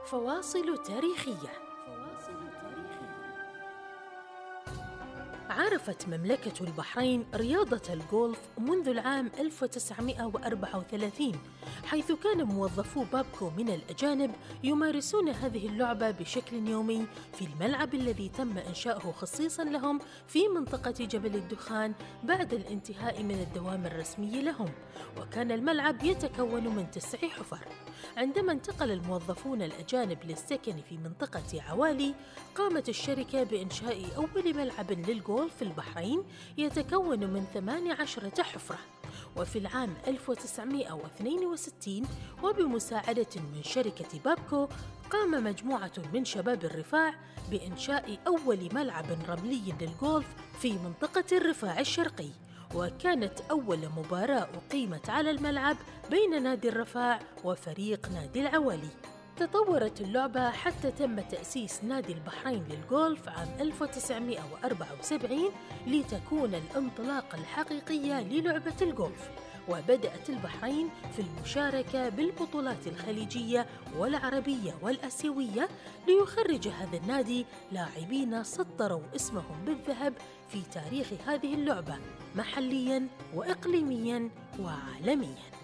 فواصل تاريخية. عرفت مملكة البحرين رياضة الجولف منذ العام 1934، حيث كان موظفو بابكو من الأجانب يمارسون هذه اللعبة بشكل يومي في الملعب الذي تم إنشاؤه خصيصاً لهم في منطقة جبل الدخان بعد الانتهاء من الدوام الرسمي لهم. وكان الملعب يتكون من 9 حفر. عندما انتقل الموظفون الأجانب للسكن في منطقة عوالي، قامت الشركة بإنشاء أول ملعب للجولف في البحرين يتكون من 18 حفرة. وفي العام 1962 وبمساعدة من شركة بابكو، قام مجموعة من شباب الرفاع بإنشاء أول ملعب رملي للجولف في منطقة الرفاع الشرقي. وكانت أول مباراة أقيمت على الملعب بين نادي الرفاع وفريق نادي العوالي. تطورت اللعبة حتى تم تأسيس نادي البحرين للجولف عام 1974 لتكون الانطلاقة الحقيقية للعبة الجولف. وبدأت البحرين في المشاركة بالبطولات الخليجية والعربية والآسيوية ليخرج هذا النادي لاعبين سطروا اسمهم بالذهب في تاريخ هذه اللعبة محلياً وإقليمياً وعالمياً.